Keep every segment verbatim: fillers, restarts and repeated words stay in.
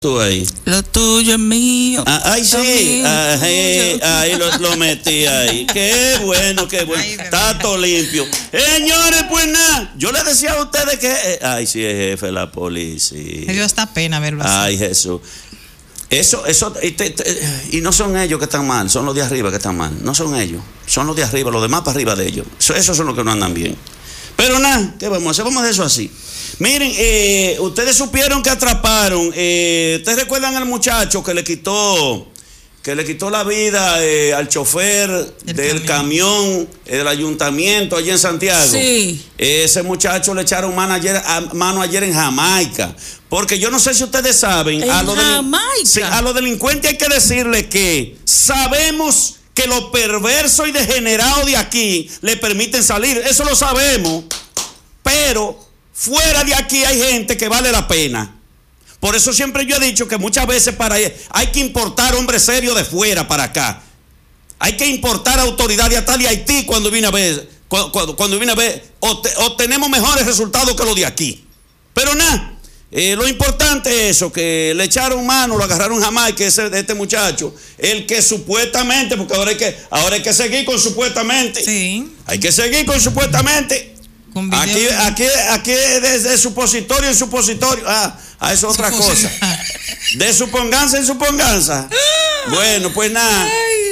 Tú ahí. Lo tuyo es mío. Ah, ay, sí. Mío, ahí, ahí lo, lo metí ahí. Qué bueno, qué bueno. Ay, está todo limpio. Señores, pues nada. Yo les decía a ustedes que. Eh, ay, sí, es jefe de la policía. Me dio hasta pena verlo así. Ay, Jesús. Eso, eso, y, te, te, y no son ellos que están mal, son los de arriba que están mal. No son ellos, son los de arriba, los demás para arriba de ellos. Eso, esos son los que no andan bien. Pero nada, ¿qué vamos a hacer? Vamos a hacer eso así. Miren, eh, ustedes supieron que atraparon. Eh, ¿Ustedes recuerdan al muchacho que le quitó, que le quitó la vida eh, al chofer el del camión, del ayuntamiento allí en Santiago? Sí. Ese muchacho le echaron mano ayer, a, mano ayer en Jamaica. Porque yo no sé si ustedes saben. ¿En a los Jamaica? Sí, a los delincuentes hay que decirle que sabemos que los perversos y degenerados de aquí le permiten salir. Eso lo sabemos. Pero fuera de aquí hay gente que vale la pena. Por eso siempre yo he dicho que muchas veces para hay que importar hombres serios de fuera para acá. Hay que importar autoridades hasta de Haití cuando viene a ver, cuando, cuando, cuando viene a ver, obtenemos mejores resultados que los de aquí. Pero nada, eh, lo importante es eso, que le echaron mano, lo agarraron jamás, que ese de este muchacho, el que supuestamente, porque ahora hay que, ahora hay que seguir con supuestamente. Sí. Hay que seguir con supuestamente. Aquí, aquí, aquí desde supositorio en supositorio. Ah, ah, eso es otra cosa. De suponganza en suponganza. Bueno, pues nada.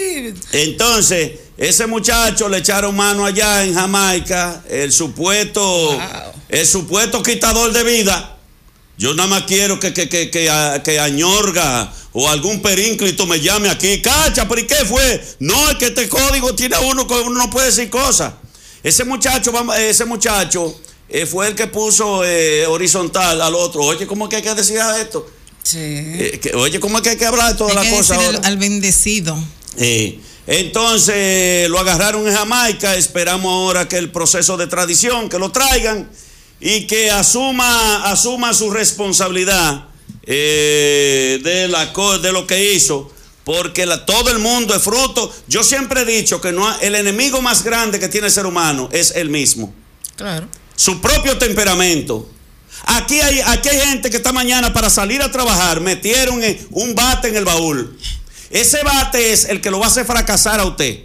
Entonces, ese muchacho le echaron mano allá en Jamaica, el supuesto, wow. el supuesto quitador de vida. Yo nada más quiero que, que, que, que, que Añorga o algún perínclito me llame aquí. Cacha, pero ¿y qué fue? No, es que este código tiene a uno que uno no puede decir cosas. Ese muchacho, ese muchacho eh, fue el que puso eh, horizontal al otro. Oye, ¿cómo es que hay que decir esto? Sí. Eh, que, oye, ¿cómo es que hay que hablar de todas las cosas ahora? Al bendecido. Eh, entonces lo agarraron en Jamaica. Esperamos ahora que el proceso de tradición, que lo traigan y que asuma, asuma su responsabilidad eh, de, la, de lo que hizo. Porque la, todo el mundo es fruto. Yo siempre he dicho que no, el enemigo más grande que tiene el ser humano es él mismo. Claro. Su propio temperamento. Aquí hay, aquí hay gente que esta mañana para salir a trabajar metieron un bate en el baúl. Ese bate es el que lo va a hacer fracasar a usted.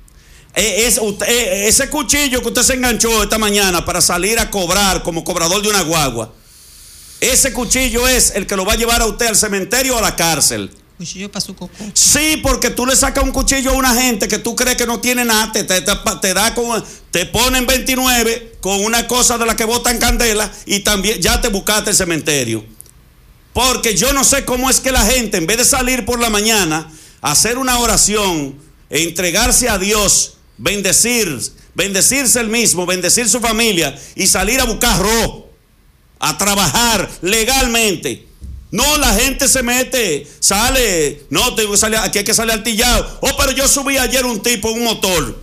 Es, usted ese cuchillo que usted se enganchó esta mañana para salir a cobrar como cobrador de una guagua. Ese cuchillo es el que lo va a llevar a usted al cementerio o a la cárcel. Cuchillo para su coco. Sí, porque tú le sacas un cuchillo a una gente que tú crees que no tiene nada, te, te, te, te da con, te ponen veintinueve con una cosa de la que botan candela y también ya te buscaste el cementerio. Porque yo no sé cómo es que la gente, en vez de salir por la mañana, hacer una oración, entregarse a Dios, bendecir, bendecirse él mismo, bendecir su familia y salir a buscar rojo, a trabajar legalmente. No, la gente se mete, sale, no, tengo que salir, aquí hay que salir altillado. Oh, pero yo subí ayer un tipo en un motor.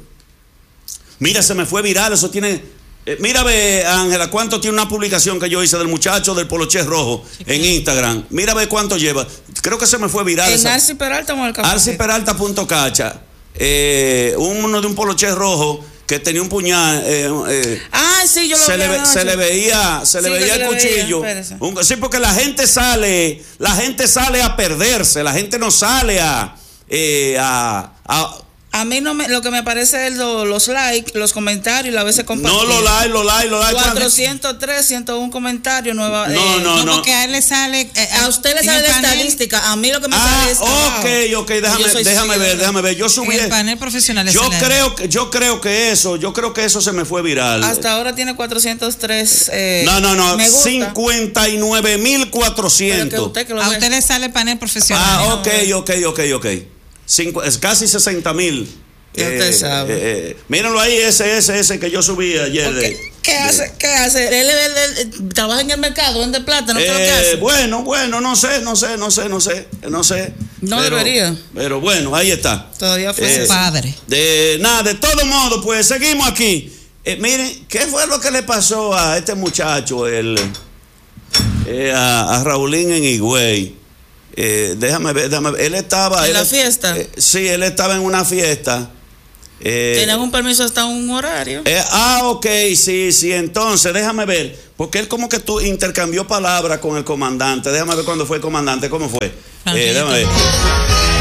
Mira, se me fue viral, eso tiene, eh, mira, ve, Ángela, cuánto tiene una publicación que yo hice del muchacho del poloché rojo sí, en Instagram. Mira, ve cuánto lleva. Creo que se me fue viral. En Arci Peralta o en el café. Arci Peralta punto cacha. Eh, uno de un poloché rojo que tenía un puñal. Eh, eh, ah, sí, yo lo se vi. Le, se le veía, se sí, le veía el cuchillo. Un, sí, porque la gente sale, la gente sale a perderse, la gente no sale a, eh, a, a A mí no me, lo que me parece es lo, los likes, los comentarios, la veces compartidos. No, los likes, los likes, los likes. cuatrocientos tres, ciento uno comentarios nueva. No, eh, no, no. Porque a él le sale. Eh, a usted le sale la estadística. A mí lo que me ah, sale es. Ok, ok, déjame, déjame ver, déjame ver. Yo subí. En el panel profesional. Yo creo que, yo creo que eso, yo creo que eso se me fue viral. Hasta ahora tiene cuatrocientos tres. Eh, no, no, no. cincuenta y nueve mil cuatrocientos. Usted que a usted le sale panel profesional. Ah, ok, ok, ok, ok. Cinco, es casi sesenta mil. Ya usted eh, sabe. Eh, eh, mírenlo ahí, ese, ese, ese que yo subí ayer. Okay. De, ¿Qué de, hace? ¿Qué hace? Él, él, él, él trabaja en el mercado, vende plata, ¿no? Eh, ¿Qué es lo que hace? Bueno, bueno, no sé, no sé, no sé, no sé, no sé. No pero, debería. Pero bueno, ahí está. Todavía fue eh, su padre. De nada, de todo modo, pues seguimos aquí. Eh, miren, ¿qué fue lo que le pasó a este muchacho, el, eh, a, a Raulín en Higüey? Eh, déjame ver, déjame ver. Él estaba. ¿En él, la fiesta? Eh, sí, él estaba en una fiesta. Eh, Tienen un permiso hasta un horario. Eh, ah, ok, sí, sí. Entonces, déjame ver. Porque él como que tú intercambió palabras con el comandante. Déjame ver cuándo fue el comandante. ¿Cómo fue? Eh, déjame ver.